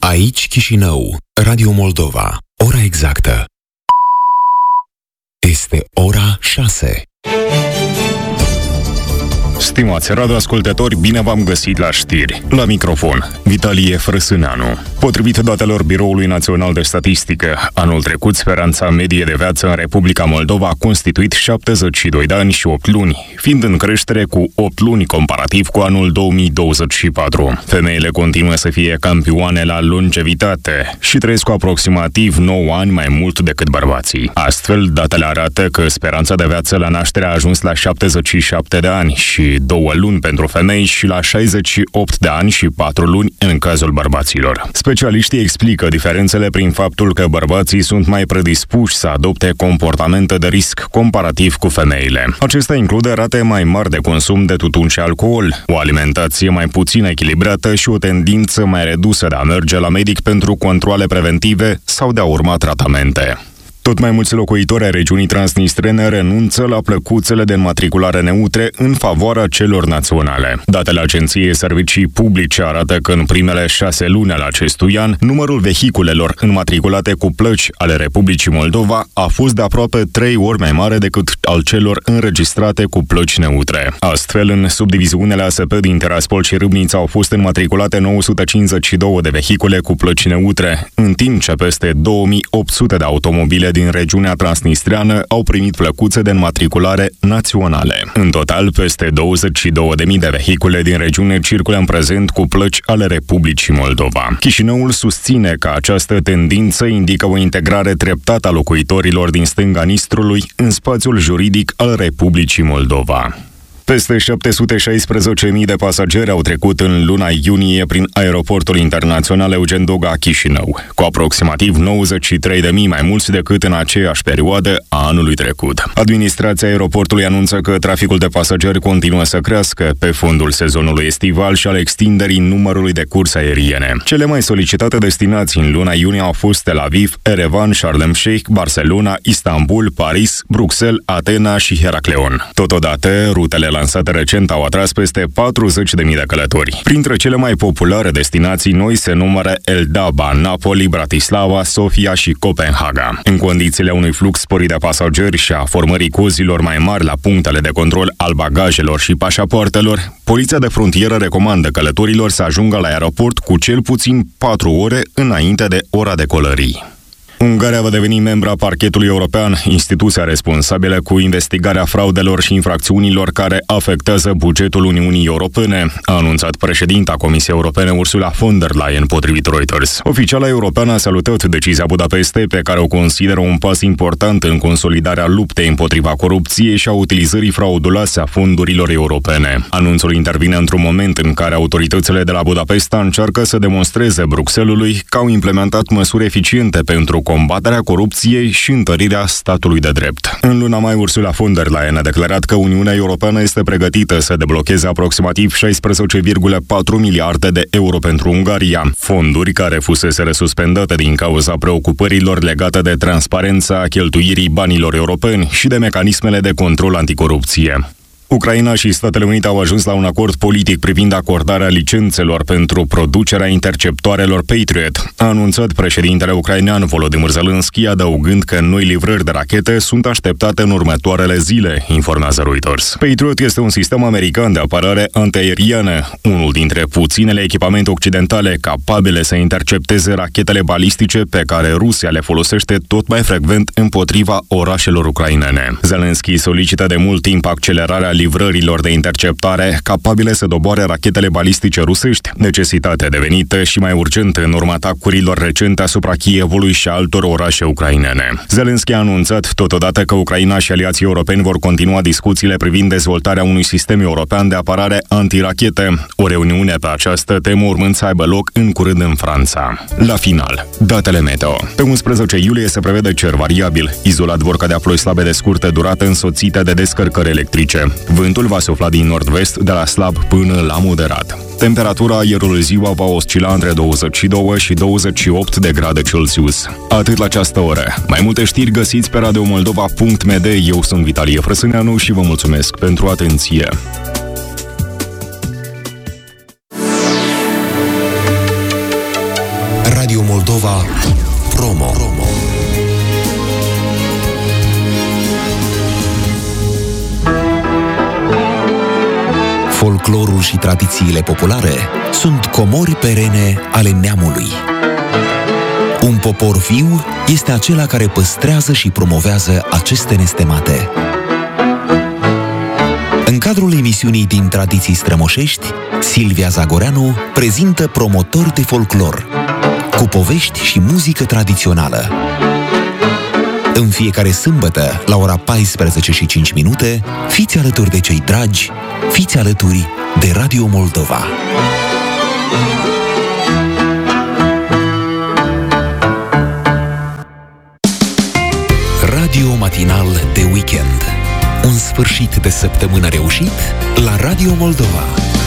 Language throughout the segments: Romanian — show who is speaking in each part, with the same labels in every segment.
Speaker 1: Aici Chișinău, Radio Moldova. Ora exactă este ora 6.
Speaker 2: Stimați radioascultători, bine v-am găsit la știri. La microfon, Vitalie Frăsâneanu. Potrivit datelor Biroului Național de Statistică, anul trecut speranța medie de viață în Republica Moldova a constituit 72 de ani și 8 luni, fiind în creștere cu 8 luni comparativ cu anul 2024. Femeile continuă să fie campioane la longevitate și trăiesc cu aproximativ 9 ani mai mult decât bărbații. Astfel, datele arată că speranța de viață la naștere a ajuns la 77 de ani și 2 luni pentru femei și la 68 de ani și 4 luni în cazul bărbaților. Specialiștii explică diferențele prin faptul că bărbații sunt mai predispuși să adopte comportamente de risc comparativ cu femeile. Acesta include rate mai mari de consum de tutun și alcool, o alimentație mai puțin echilibrată și o tendință mai redusă de a merge la medic pentru controale preventive sau de a urma tratamente. Tot mai mulți locuitori ai regiunii transnistrene renunță la plăcuțele de înmatriculare neutre în favoarea celor naționale. Datele Agenției Servicii Publice arată că în primele 6 luni ale acestui an, numărul vehiculelor înmatriculate cu plăci ale Republicii Moldova a fost de aproape 3 ori mai mare decât al celor înregistrate cu plăci neutre. Astfel, în subdiviziunile ASP din Tiraspol și Râbnița au fost înmatriculate 952 de vehicule cu plăci neutre, în timp ce peste 2800 de automobile din regiunea transnistreană au primit plăcuțe de înmatriculare naționale. În total, peste 22.000 de vehicule din regiune circulă în prezent cu plăci ale Republicii Moldova. Chișinăul susține că această tendință indică o integrare treptată a locuitorilor din stânga Nistrului în spațiul juridic al Republicii Moldova. Peste 716.000 de pasageri au trecut în luna iunie prin aeroportul internațional Eugen Doga Chișinău, cu aproximativ 93.000 mai mulți decât în aceeași perioadă a anului trecut. Administrația aeroportului anunță că traficul de pasageri continuă să crească pe fondul sezonului estival și al extinderii numărului de curse aeriene. Cele mai solicitate destinații în luna iunie au fost Tel Aviv, Erevan, Sharm el Sheikh, Barcelona, Istanbul, Paris, Bruxelles, Atena și Heracleon. Totodată, rutele lansate recent au atras peste 40.000 de călători. Printre cele mai populare destinații noi se numără Eldaba, Napoli, Bratislava, Sofia și Copenhaga. În condițiile unui flux sporit de pasageri și a formării cozilor mai mari la punctele de control al bagajelor și pașapoartelor, Poliția de Frontieră recomandă călătorilor să ajungă la aeroport cu cel puțin 4 ore înainte de ora decolării. Ungaria va deveni membra Parchetului European, instituția responsabilă cu investigarea fraudelor și infracțiunilor care afectează bugetul Uniunii Europene, a anunțat președinta Comisiei Europene Ursula von der Leyen, potrivit Reuters. Oficiala europeană a salutat decizia Budapestei, pe care o consideră un pas important în consolidarea luptei împotriva corupției și a utilizării frauduloase a fondurilor europene. Anunțul intervine într-un moment în care autoritățile de la Budapesta încearcă să demonstreze Bruxellesului că au implementat măsuri eficiente pentru combaterea corupției și întărirea statului de drept. În luna mai, Ursula von der Leyen a declarat că Uniunea Europeană este pregătită să deblocheze aproximativ 16,4 miliarde de euro pentru Ungaria, fonduri care fuseseră suspendate din cauza preocupărilor legate de transparența cheltuirii banilor europeni și de mecanismele de control anticorupție. Ucraina și Statele Unite au ajuns la un acord politic privind acordarea licențelor pentru producerea interceptoarelor Patriot, a anunțat președintele ucrainean Volodymyr Zelensky, adăugând că noi livrări de rachete sunt așteptate în următoarele zile, informează Reuters. Patriot este un sistem american de apărare antiaeriană, unul dintre puținele echipamente occidentale capabile să intercepteze rachetele balistice pe care Rusia le folosește tot mai frecvent împotriva orașelor ucrainene. Zelensky solicită de mult timp accelerarea livrărilor de interceptare capabile să doboare rachetele balistice rusești, necesitate devenită și mai urgentă în urma atacurilor recente asupra Kievului și altor orașe ucrainene. Zelensky a anunțat totodată că Ucraina și aliații europeni vor continua discuțiile privind dezvoltarea unui sistem european de apărare antirachete, o reuniune pe această temă urmând să aibă loc în curând în Franța. La final, datele meteo. Pe 11 iulie se prevede cer variabil, izolat vor cădea ploi slabe de scurtă durată însoțite de descărcări electrice. Vântul va sufla din nord-vest de la slab până la moderat. Temperatura aerului ziua va oscila între 22 și 28 de grade Celsius. Atât la această oră. Mai multe știri găsiți pe radiomoldova.md. Eu sunt Vitalie Frăsâneanu și vă mulțumesc pentru atenție.
Speaker 1: Radio Moldova Promo. Folclorul și tradițiile populare sunt comori perene ale neamului. Un popor viu este acela care păstrează și promovează aceste nestemate. În cadrul emisiunii din Tradiții Strămoșești, Silvia Zagoreanu prezintă Promotori de folclor, cu povești și muzică tradițională. În fiecare sâmbătă, la ora 14:05, fiți alături de cei dragi, fiți alături de Radio Moldova. Radio matinal de weekend. Un sfârșit de săptămână reușit la Radio Moldova.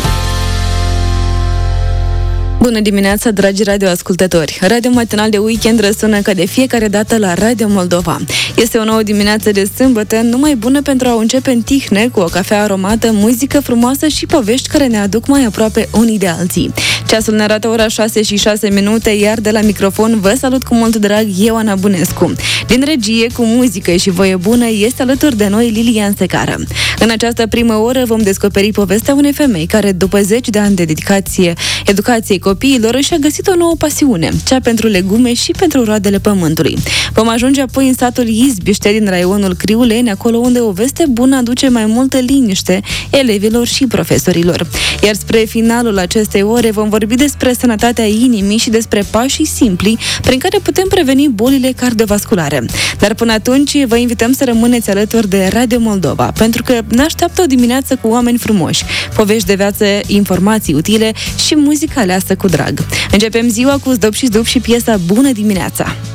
Speaker 3: Bună dimineața, dragi radioascultători! Radio matinal de weekend răsună ca de fiecare dată la Radio Moldova. Este o nouă dimineață de sâmbătă, numai bună pentru a începe în tihne, cu o cafea aromată, muzică frumoasă și povești care ne aduc mai aproape unii de alții. Ceasul ne arată ora 6:06, iar de la microfon vă salut cu mult drag eu, Ana Bunescu. Din regie, cu muzică și voie bună, este alături de noi Lilian Secară. În această primă oră vom descoperi povestea unei femei care, după 10 de ani de educației copiilor, și-a găsit o nouă pasiune, cea pentru legume și pentru roadele pământului. Vom ajunge apoi în satul Izbiște din raionul Criuleni, acolo unde o veste bună aduce mai multă liniște elevilor și profesorilor. Iar spre finalul acestei ore vom vorbi despre sănătatea inimii și despre pașii simpli prin care putem preveni bolile cardiovasculare. Dar până atunci vă invităm să rămâneți alături de Radio Moldova, pentru că ne așteaptă o dimineață cu oameni frumoși, povești de viață, informații utile și muzică aleasă cu drag. Începem ziua cu Zdop și Zdup și piesa Bună dimineața!